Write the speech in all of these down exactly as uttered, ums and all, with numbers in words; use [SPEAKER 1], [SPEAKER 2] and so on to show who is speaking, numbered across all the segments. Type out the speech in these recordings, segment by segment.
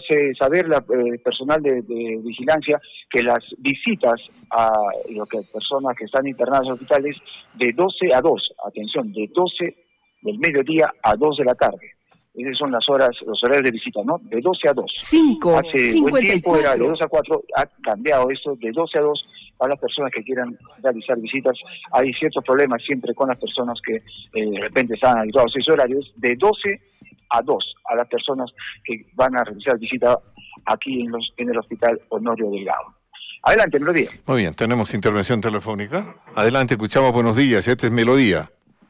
[SPEAKER 1] hace saber la eh, personal de, de vigilancia que las visitas a lo que personas que están internadas en hospitales de doce a dos, atención, de doce del mediodía a dos de la tarde. Esas son las horas, los horarios de visita, ¿no? De doce a dos.
[SPEAKER 2] cinco,
[SPEAKER 1] Hace buen tiempo era de dos a cuatro, ha cambiado esto de doce a dos para las personas que quieran realizar visitas. Hay ciertos problemas siempre con las personas que eh, de repente están habituados a esos horarios, de doce a dos a las personas que van a realizar visita aquí en, los, en el Hospital Honorio Delgado. Adelante, Melodía.
[SPEAKER 3] Muy bien, tenemos intervención telefónica. Adelante, escuchamos Buenos Días, este es Melodía.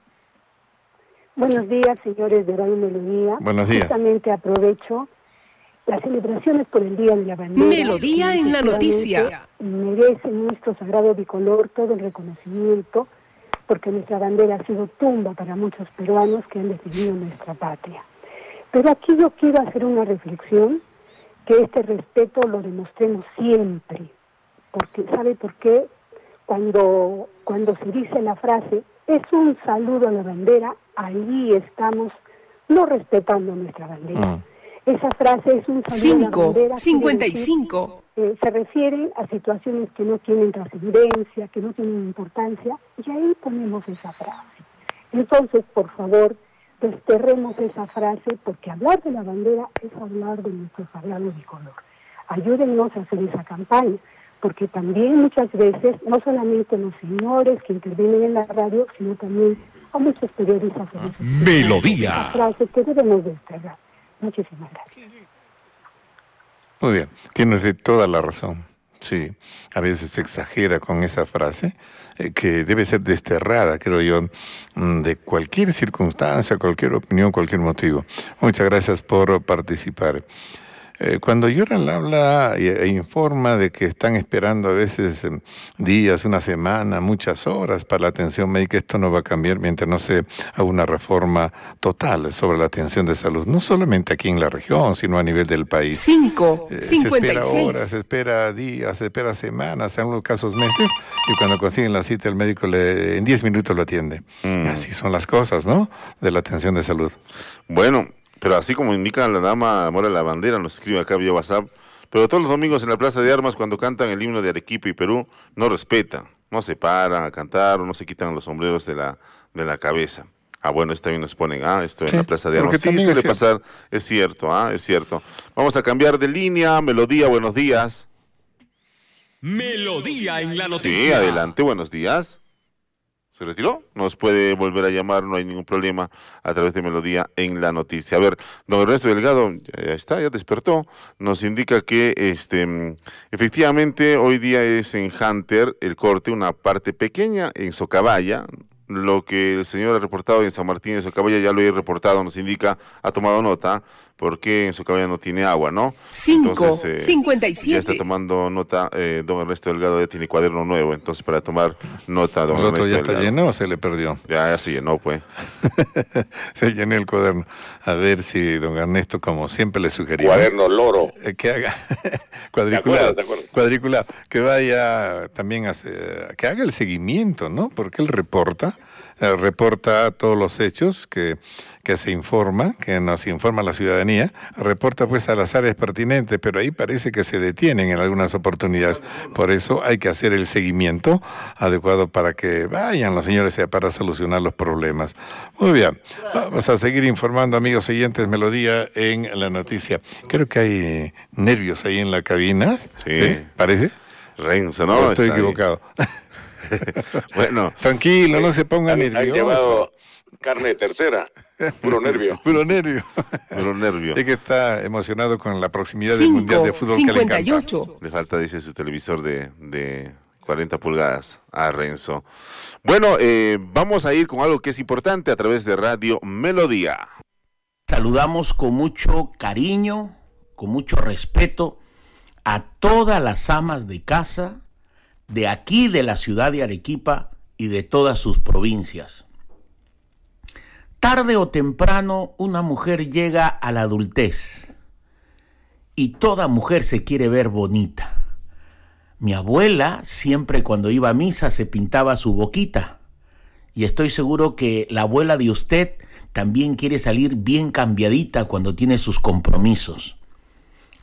[SPEAKER 4] Buenos días, señores de Radio Melodía.
[SPEAKER 3] Buenos días.
[SPEAKER 4] Justamente aprovecho las celebraciones por el Día de la Bandera.
[SPEAKER 2] Melodía en la noticia.
[SPEAKER 4] Merece nuestro sagrado bicolor todo el reconocimiento, porque nuestra bandera ha sido tumba para muchos peruanos que han defendido nuestra patria. Pero aquí yo quiero hacer una reflexión, que este respeto lo demostremos siempre. Porque, ¿sabe por qué? Cuando, cuando se dice la frase, es un saludo a la bandera, ahí estamos no respetando nuestra bandera. Uh. Esa frase es un saludo
[SPEAKER 2] cinco,
[SPEAKER 4] a la bandera.
[SPEAKER 2] cincuenta y cinco.
[SPEAKER 4] Eh, se refiere a situaciones que no tienen trascendencia, que no tienen importancia, y ahí ponemos esa frase. Entonces, por favor, desterremos esa frase, porque hablar de la bandera es hablar de nuestro sagrado bicolor. Ayúdennos a hacer esa campaña, porque también muchas veces, no solamente los señores que intervienen en la radio, sino también a muchos periodistas.
[SPEAKER 5] Melodía.
[SPEAKER 4] Esa frase que debemos desterrar. Muchísimas gracias.
[SPEAKER 3] Muy bien, tienes de toda la razón. Sí, a veces se exagera con esa frase, eh, que debe ser desterrada, creo yo, de cualquier circunstancia, cualquier opinión, cualquier motivo. Muchas gracias por participar. Eh, cuando Yoral habla e, e informa de que están esperando a veces eh, días, una semana, muchas horas para la atención médica, esto no va a cambiar mientras no se haga una reforma total sobre la atención de salud, no solamente aquí en la región, sino a nivel del país.
[SPEAKER 2] Cinco,
[SPEAKER 3] eh,
[SPEAKER 2] cincuenta y seis.
[SPEAKER 3] Se espera horas, se espera días, se espera semanas, en algunos casos meses, y cuando consiguen la cita el médico le, en diez minutos lo atiende. Mm. Así son las cosas, ¿no?, de la atención de salud.
[SPEAKER 6] Bueno, pero así como indica la dama Mora la Bandera, nos escribe acá vía WhatsApp, pero todos los domingos en la Plaza de Armas, cuando cantan el himno de Arequipa y Perú, no respetan, no se paran a cantar o no se quitan los sombreros de la, de la cabeza. Ah, bueno, esto también nos ponen, ah, esto sí, en la Plaza de Armas. Sí, suele pasar, es cierto, ah, es cierto. Vamos a cambiar de línea. Melodía, buenos días.
[SPEAKER 5] Melodía en la noticia.
[SPEAKER 6] Sí, adelante, buenos días. ¿Se retiró? Nos puede volver a llamar, no hay ningún problema, a través de Melodía en la noticia. A ver, don Ernesto Delgado, ya está, ya despertó, nos indica que este efectivamente hoy día es en Hunter el corte, una parte pequeña en Socabaya. Lo que el señor ha reportado en San Martín de Socabaya, ya lo he reportado, nos indica, ha tomado nota, porque en Socabaya no tiene agua, ¿no?
[SPEAKER 2] Cinco, eh, cincuenta y siete.
[SPEAKER 6] Ya está tomando nota, eh, don Ernesto Delgado ya tiene cuaderno nuevo, entonces para tomar nota, don
[SPEAKER 3] ¿El otro
[SPEAKER 6] Ernesto
[SPEAKER 3] ya
[SPEAKER 6] Delgado.
[SPEAKER 3] está lleno o se le perdió?
[SPEAKER 6] Ya, ya se llenó, pues.
[SPEAKER 3] Se llenó el cuaderno. A ver si don Ernesto, como siempre le sugerimos,
[SPEAKER 7] cuaderno loro,
[SPEAKER 3] eh, que haga cuadriculado, ¿te acuerdas, te acuerdas? cuadriculado, que vaya también a hacer, que haga el seguimiento, ¿no? Porque él reporta, eh, reporta todos los hechos que, que se informa, que nos informa la ciudadanía, reporta pues a las áreas pertinentes, pero ahí parece que se detienen en algunas oportunidades. Por eso hay que hacer el seguimiento adecuado para que vayan los señores para solucionar los problemas. Muy bien, vamos a seguir informando, amigos siguientes, Melodía en la noticia. Creo que hay nervios ahí en la cabina.
[SPEAKER 6] Sí.
[SPEAKER 3] ¿Sí? ¿Parece?
[SPEAKER 6] Renzo, ¿no?
[SPEAKER 3] ¿O estoy
[SPEAKER 6] Está
[SPEAKER 3] equivocado?
[SPEAKER 6] Bueno.
[SPEAKER 3] Tranquilo, no se ponga nervioso.
[SPEAKER 7] Han llevado carne de tercera. Puro nervio.
[SPEAKER 3] Puro nervio.
[SPEAKER 6] Puro nervio.
[SPEAKER 3] Es que está emocionado con la proximidad
[SPEAKER 2] Cinco,
[SPEAKER 3] del Mundial de Fútbol
[SPEAKER 2] cincuenta y ocho.
[SPEAKER 3] que le encanta.
[SPEAKER 6] Le falta, dice, su televisor de, de cuarenta pulgadas a Renzo. Bueno, eh, vamos a ir con algo que es importante a través de Radio Melodía.
[SPEAKER 8] Saludamos con mucho cariño, con mucho respeto a todas las amas de casa de aquí, de la ciudad de Arequipa y de todas sus provincias. Tarde o temprano una mujer llega a la adultez y toda mujer se quiere ver bonita. Mi abuela siempre cuando iba a misa se pintaba su boquita y estoy seguro que la abuela de usted también quiere salir bien cambiadita cuando tiene sus compromisos.